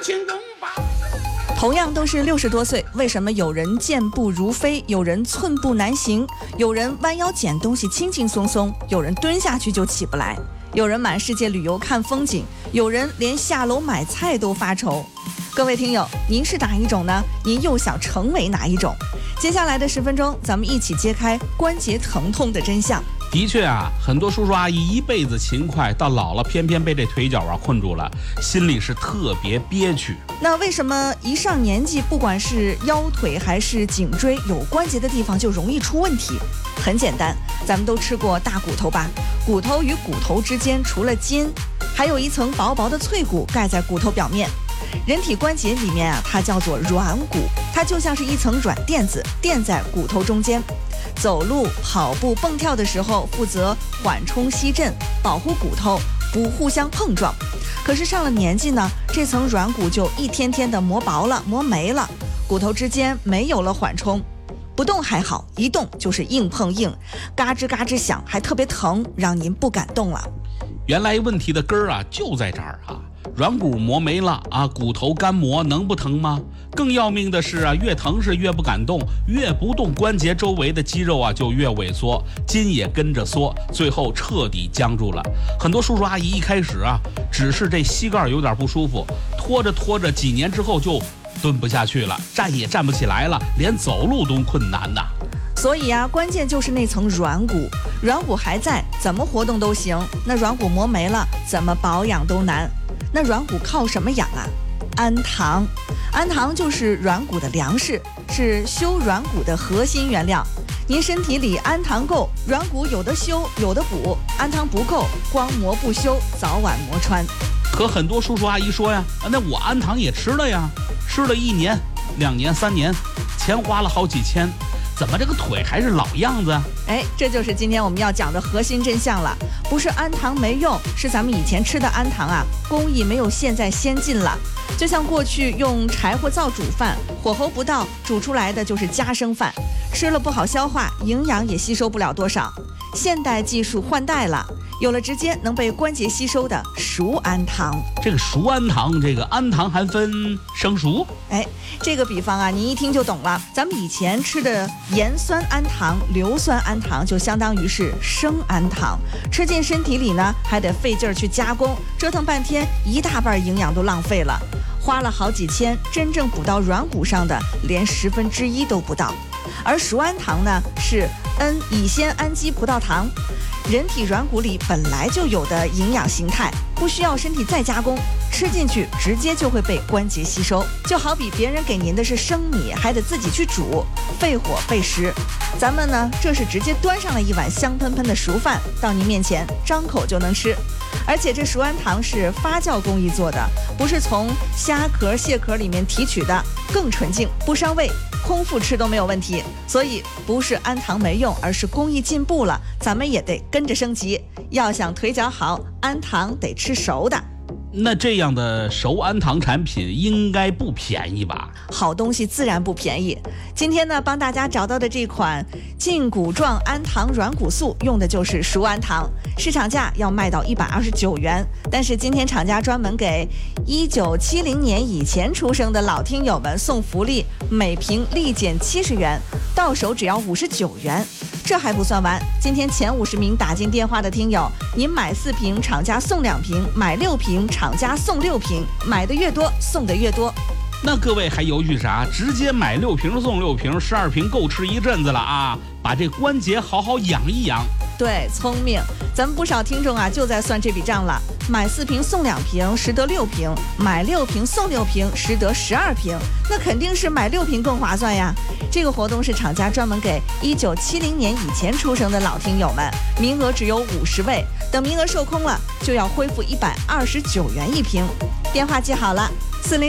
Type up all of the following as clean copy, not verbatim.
请拥抱。 同样都是60多岁，为什么有人健步如飞，有人寸步难行，有人弯腰捡东西轻轻松松，有人蹲下去就起不来，有人满世界旅游看风景，有人连下楼买菜都发愁？各位听友，您是哪一种呢？您又想成为哪一种？接下来的10分钟，咱们一起揭开关节疼痛的真相。 的确啊，很多叔叔阿姨一辈子勤快，到老了偏偏被这腿脚困住了，心里是特别憋屈。 那为什么一上年纪，不管是腰腿还是颈椎有关节的地方就容易出问题？很简单，咱们都吃过大骨头吧？骨头与骨头之间除了筋，还有一层薄薄的脆骨盖在骨头表面。人体关节里面啊，它叫做软骨，它就像是一层软垫子，垫在骨头中间。走路、跑步、蹦跳的时候，负责缓冲吸震，保护骨头不互相碰撞。可是上了年纪呢，这层软骨就一天天的磨薄了、磨没了，骨头之间没有了缓冲。不动还好，一动就是硬碰硬，嘎吱嘎吱响，还特别疼，让您不敢动了。 原来问题的根儿啊，就在这儿啊。软骨磨没了啊，骨头干磨能不疼吗？更要命的是啊，越疼是越不敢动，越不动关节周围的肌肉啊就越萎缩，筋也跟着缩，最后彻底僵住了。很多叔叔阿姨一开始啊，只是这膝盖有点不舒服，拖着拖着，几年之后就蹲不下去了，站也站不起来了，连走路都困难呐。 所以啊，关键就是那层软骨，软骨还在，怎么活动都行；那软骨磨没了，怎么保养都难。那软骨靠什么养啊？氨糖，氨糖就是软骨的粮食，是修软骨的核心原料。您身体里氨糖够，软骨有的修有的补；氨糖不够，光磨不休，早晚磨穿。 可很多叔叔阿姨说呀，那我氨糖也吃了呀，吃了1年、2年、3年，钱花了好几千。怎么这个腿还是老样子？ 这就是今天我们要讲的核心真相了。不是氨糖没用，是咱们以前吃的氨糖啊，工艺没有现在先进了。就像过去用柴火灶煮饭，火候不到，煮出来的就是夹生饭，吃了不好消化，营养也吸收不了多少。现代技术换代了，有了直接能被关节吸收的熟氨糖。 这个熟氨糖，这个氨糖还分生熟？ 这个比方啊，您一听就懂了。咱们以前吃的盐酸氨糖、硫酸氨糖，就相当于是生氨糖，吃进身体里呢，还得费劲儿去加工，折腾半天，一大半营养都浪费了，花了好几千，真正补到软骨上的连1/10都不到。而熟氨糖呢，是乙酰氨基葡萄糖，人体软骨里本来就有的营养形态，不需要身体再加工，吃进去直接就会被关节吸收。就好比别人给您的是生米，还得自己去煮，费火费时。咱们呢，这是直接端上了一碗香喷喷的熟饭到您面前，张口就能吃。而且这熟氨糖是发酵工艺做的，不是从虾壳、蟹壳里面提取的，更纯净，不伤胃，空腹吃都没有问题。所以不是氨糖没用，而是工艺进步了，咱们也得跟着升级。要想腿脚好，氨糖得吃熟的。 那这样的熟氨糖产品应该不便宜吧？ 好东西自然不便宜。今天呢，帮大家找到的这款胫骨状氨糖软骨素，用的就是熟氨糖，市场价要卖到129元。但是今天厂家专门给1970年以前出生的老听友们送福利，每瓶立减70元，到手只要59元。这还不算完，今天前50名打进电话的听友，您买4瓶，厂家送2瓶；买6瓶，厂家送6瓶。买的越多，送的越多。 那各位还犹豫啥？直接买6瓶送6瓶，12瓶够吃一阵子了啊！把这关节好好养一养。 对，聪明。咱们不少听众啊，就在算这笔账了。买4瓶送2瓶，实得6瓶；买6瓶送6瓶，实得12瓶。那肯定是买6瓶更划算呀。这个活动是厂家专门给1970年以前出生的老听友们，名额只有50位。等名额售空了，就要恢复129元一瓶。电话记好了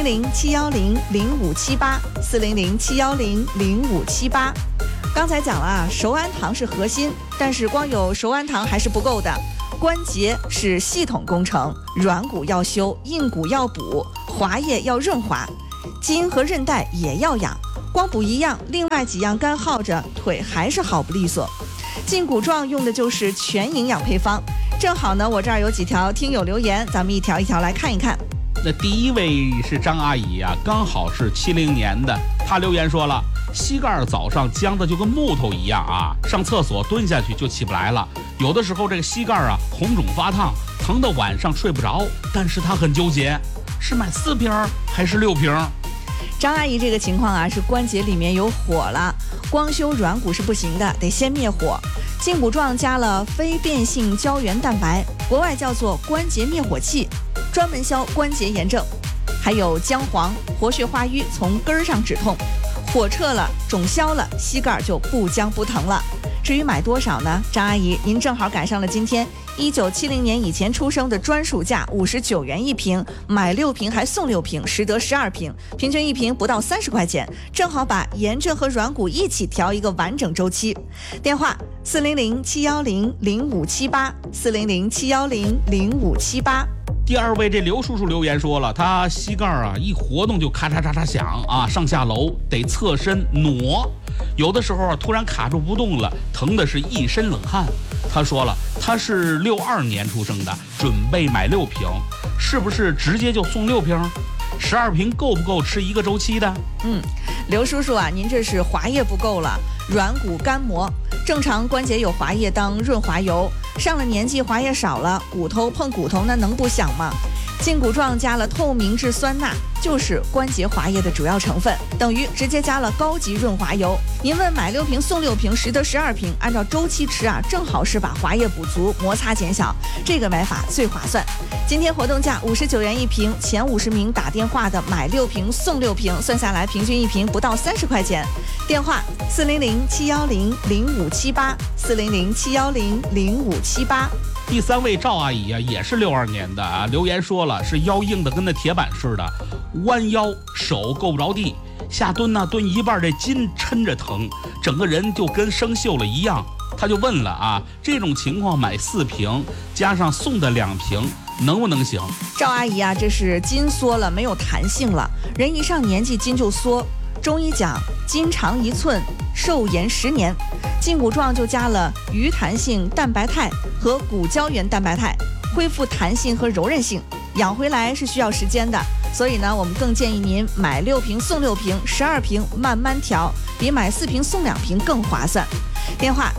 ，400-710-0578，400-710-0578。刚才讲了啊，熟氨糖是核心，但是光有熟氨糖还是不够的。关节是系统工程，软骨要修，硬骨要补，滑液要润滑，筋和韧带也要养。光补一样，另外几样干耗着，腿还是好不利索。胫骨状用的就是全营养配方。正好呢，我这儿有几条听友留言，咱们一条一条来看一看。 那第一位是张阿姨啊，刚好是70年的，她留言说了，膝盖早上僵的就跟木头一样啊，上厕所蹲下去就起不来了，有的时候这个膝盖啊红肿发烫，疼得晚上睡不着，但是她很纠结，是买4瓶还是6瓶？ 张阿姨这个情况啊，是关节里面有火了，光修软骨是不行的，得先灭火。胫骨状加了非变性胶原蛋白，国外叫做关节灭火器，专门消关节炎症。还有姜黄、活血化瘀，从根儿上止痛，火撤了，肿消了，膝盖就不僵不疼了。至于买多少呢？张阿姨，您正好赶上了今天1970年以前出生的专属价59元一瓶，买6瓶还送6瓶，实得12瓶，平均一瓶不到30块钱，正好把炎症和软骨一起调一个完整周期。电话400-710-0578，400-710-0578。 第二位这刘叔叔留言说了，他膝盖啊一活动就咔嚓嚓嚓响啊，上下楼得侧身挪，有的时候啊突然卡住不动了，疼的是一身冷汗。他说了，他是62年出生的，准备买6瓶，是不是直接就送6瓶？12瓶够不够吃一个周期的？ 刘叔叔啊，您这是滑液不够了，软骨干膜。正常关节有滑液当润滑油，上了年纪滑液少了，骨头碰骨头那能不响吗？胫骨状加了透明质酸钠，就是关节滑液的主要成分，等于直接加了高级润滑油。您问买6瓶送6瓶，实得12瓶，按照周期吃啊，正好是把滑液补足，摩擦减小，这个买法最划算。今天活动价59元一瓶，前50名打电话的买6瓶送6瓶，算下来平均一瓶不到30块钱。电话400-710-0578，400-710-0578。 第3位赵阿姨啊，也是62年的啊，留言说了，是腰硬的跟那铁板似的，弯腰手够不着地，下蹲呢蹲一半这筋抻着疼，整个人就跟生锈了一样。他就问了啊，这种情况买4瓶加上送的2瓶能不能行？ 赵阿姨啊，这是筋缩了，没有弹性了，人一上年纪筋就缩。中医讲筋长1寸，寿延10年。胫骨状就加了鱼弹性蛋白肽和骨胶原蛋白肽，恢复弹性和柔韧性，养回来是需要时间的。所以呢，我们更建议您买6瓶送6瓶，12瓶慢慢调，比买4瓶送2瓶更划算。电话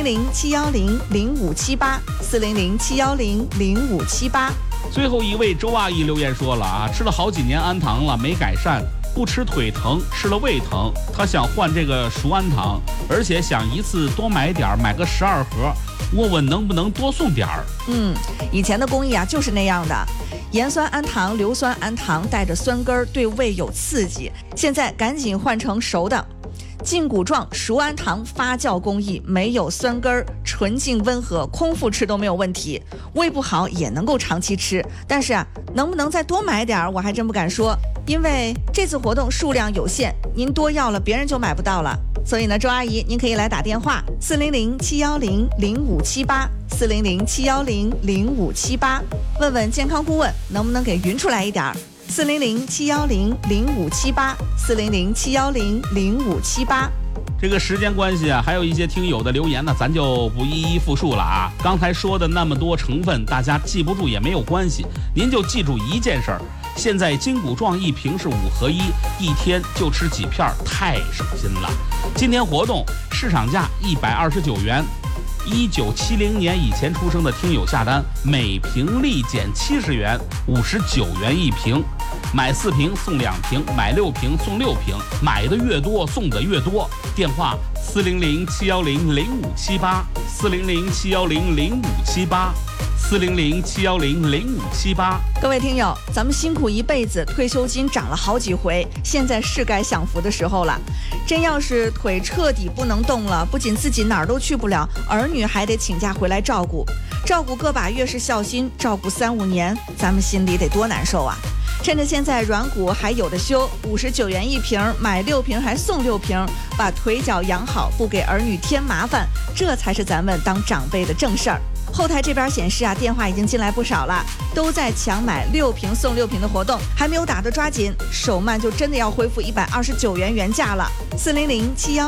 400-710-0578，400-710-0578。 最后一位周阿姨留言说了啊，吃了好几年安糖了没改善，不吃腿疼，吃了胃疼，她想换这个熟安糖，而且想一次多买点，买个12盒，问问能不能多送点儿。 以前的工艺啊就是那样的，盐酸氨糖、硫酸氨糖带着酸根儿，对胃有刺激，现在赶紧换成熟的。胫骨状熟氨糖发酵工艺，没有酸根儿，纯净温和，空腹吃都没有问题。胃不好也能够长期吃，但是啊，能不能再多买点儿，我还真不敢说，因为这次活动数量有限，您多要了，别人就买不到了。所以呢，周阿姨，您可以来打电话400-710-0578，400-710-0578，问问健康顾问能不能给匀出来一点儿。400-710-0578，400-710-0578。 这个时间关系啊，还有一些听友的留言呢，咱就不一一复述了啊。刚才说的那么多成分，大家记不住也没有关系，您就记住一件事儿：现在胫骨状1瓶是5合1，一天就吃几片，太省心了。今天活动市场价129元。1970年以前出生的听友下单，每瓶立减70元，59元一瓶，买4瓶送2瓶，买6瓶送6瓶，买的越多送的越多。电话400-710-0578，400-710-0578，400-710-0578。 各位听友，咱们辛苦一辈子，退休金涨了好几回，现在是该享福的时候了。真要是腿彻底不能动了，不仅自己哪儿都去不了，儿女还得请假回来照顾，照顾个把月是孝心，照顾3、5年，咱们心里得多难受啊！趁着现在软骨还有的修，59元一瓶，买6瓶还送6瓶，把腿脚养好，不给儿女添麻烦，这才是咱们当长辈的正事儿。后台这边显示啊，电话已经进来不少了，都在抢买6瓶送6瓶的活动，还没有打的抓紧，手慢就真的要恢复129元原价了。400-710